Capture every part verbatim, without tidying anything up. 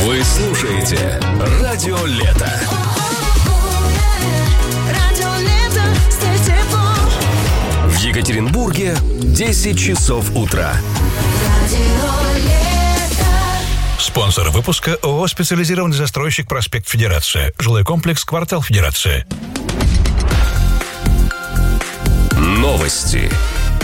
Вы слушаете Радио Лето. В Екатеринбурге десять часов утра. Спонсор выпуска ООО «Специализированный застройщик Проспект Федерация». Жилой комплекс «Квартал Федерация». Новости.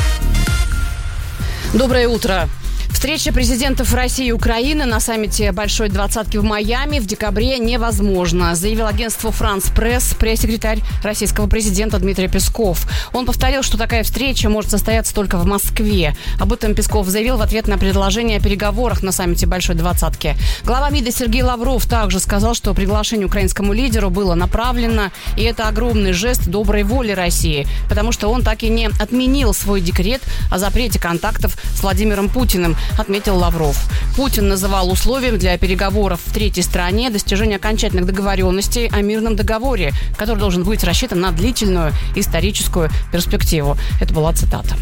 Доброе утро. Встреча президентов России и Украины на саммите Большой Двадцатки в Майами в декабре невозможна, заявил агентству «Франс Пресс» пресс-секретарь российского президента Дмитрий Песков. Он повторил, что такая встреча может состояться только в Москве. Об этом Песков заявил в ответ на предложение о переговорах на саммите Большой Двадцатки. Глава МИДа Сергей Лавров также сказал, что приглашение украинскому лидеру было направлено, и это огромный жест доброй воли России, потому что он так и не отменил свой декрет о запрете контактов с Владимиром Путиным, отметил Лавров. Путин называл условием для переговоров в третьей стране достижение окончательных договоренностей о мирном договоре, который должен быть рассчитан на длительную историческую перспективу. Это была цитата.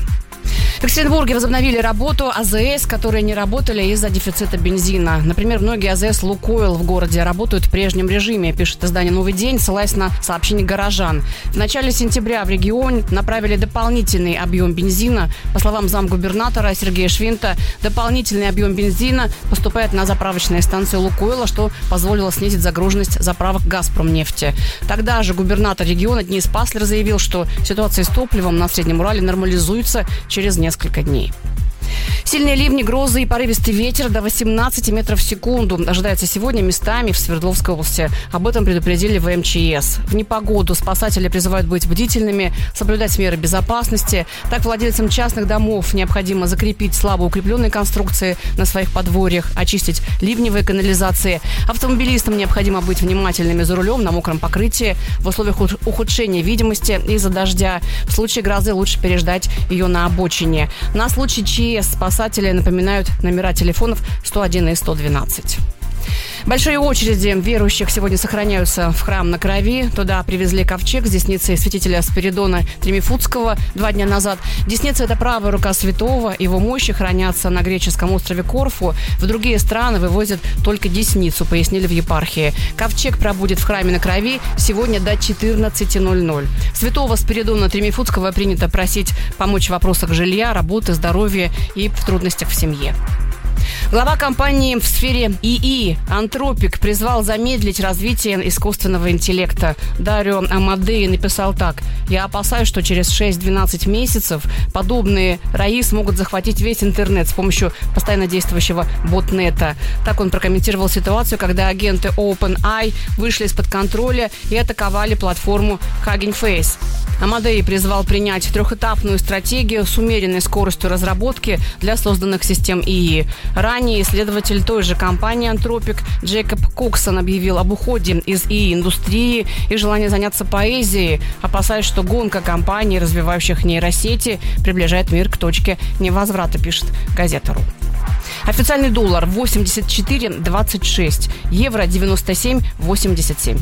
В Екатеринбурге возобновили работу АЗС, которые не работали из-за дефицита бензина. Например, многие АЗС «Лукойл» в городе работают в прежнем режиме, пишет издание «Новый день», ссылаясь на сообщение горожан. В начале сентября в регион направили дополнительный объем бензина. По словам замгубернатора Сергея Швинта, дополнительный объем бензина поступает на заправочные станции «Лукойла», что позволило снизить загруженность заправок «Газпромнефти». Тогда же губернатор региона Денис Паслер заявил, что ситуация с топливом на Среднем Урале нормализуется через несколько дней. Сильные ливни, грозы и порывистый ветер до восемнадцати метров в секунду ожидается сегодня местами в Свердловской области. Об этом предупредили в эм че эс. В непогоду спасатели призывают быть бдительными, соблюдать меры безопасности. Так, владельцам частных домов необходимо закрепить слабо укрепленные конструкции на своих подворьях, очистить ливневые канализации. Автомобилистам необходимо быть внимательными за рулем на мокром покрытии в условиях ухудшения видимости из-за дождя. В случае грозы лучше переждать ее на обочине. На случай ЧС спасатели напоминают номера телефонов сто один и сто двенадцать. Большие очереди верующих сегодня сохраняются в храм на Крови. Туда привезли ковчег с десницей святителя Спиридона Тремифутского два дня назад. Десница – это правая рука святого. Его мощи хранятся на греческом острове Корфу. В другие страны вывозят только десницу, пояснили в епархии. Ковчег пробудет в храме на Крови сегодня до четырнадцати ноль-ноль. Святого Спиридона Тремифутского принято просить помочь в вопросах жилья, работы, здоровья и в трудностях в семье. Глава компании в сфере ИИ «Антропик» призвал замедлить развитие искусственного интеллекта. Дарио Амадей написал так: «Я опасаюсь, что через шесть-двенадцать месяцев подобные РАИ смогут захватить весь интернет с помощью постоянно действующего ботнета». Так он прокомментировал ситуацию, когда агенты OpenAI вышли из-под контроля и атаковали платформу Hugging Face. Амадей призвал принять трехэтапную стратегию с умеренной скоростью разработки для созданных систем ИИ. Ранее исследователь той же компании «Антропик» Джейкоб Коксон объявил об уходе из ИИ-индустрии и желании заняться поэзией, опасаясь, что гонка компаний, развивающих нейросети, приближает мир к точке невозврата, пишет газета.ру. Официальный доллар восемьдесят четыре двадцать шесть, евро девяносто семь восемьдесят семь.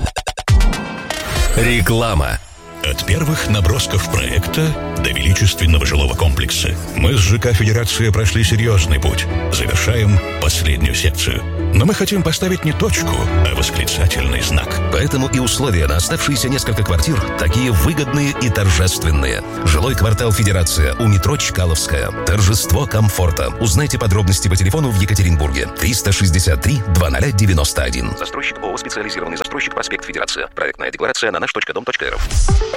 Реклама. От первых набросков проекта до величественного жилого комплекса мы с ЖК «Федерация» прошли серьезный путь. Завершаем последнюю секцию. Но мы хотим поставить не точку, а восклицательный знак. Поэтому и условия на оставшиеся несколько квартир такие выгодные и торжественные. Жилой квартал «Федерация» у метро Чкаловская. Торжество комфорта. Узнайте подробности по телефону в Екатеринбурге. триста шестьдесят три двадцать девяносто один. Застройщик ООО «Специализированный застройщик Проспект Федерация». Проектная декларация на наш точка дом точка эр эф.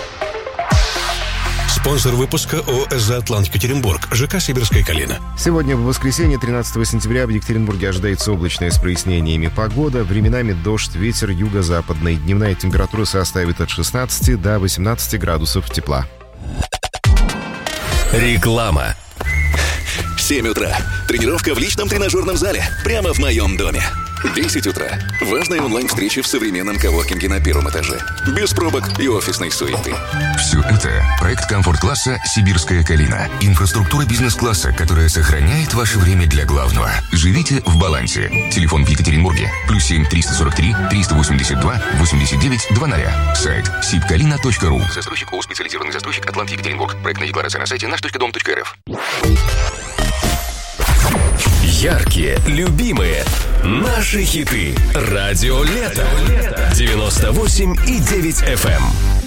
Спонсор выпуска ООО «Эзоатлант Екатеринбург», ЖК «Сибирская Калина». Сегодня, в воскресенье, тринадцатого сентября, в Екатеринбурге ожидается облачная с прояснениями погода. Временами дождь, ветер юго-западный. Дневная температура составит от шестнадцати до восемнадцати градусов тепла. Реклама. семь утра. Тренировка в личном тренажерном зале. Прямо в моем доме. десять утра. Важная онлайн-встреча в современном коворкинге на первом этаже. Без пробок и офисной суеты. Все это – проект комфорт-класса «Сибирская Калина». Инфраструктура бизнес-класса, которая сохраняет ваше время для главного. Живите в балансе. Телефон в Екатеринбурге. Плюс семь триста сорок три триста восемьдесят два восемьдесят девять двадцать. Сайт сибкалина точка ру. Застройщик ООО «Специализированный застройщик Атлант Екатеринбург». Проектная декларация на сайте наш точка дом точка эр эф. Яркие, любимые, наши хиты. Радио Лето. девяносто восемь и девять эф эм.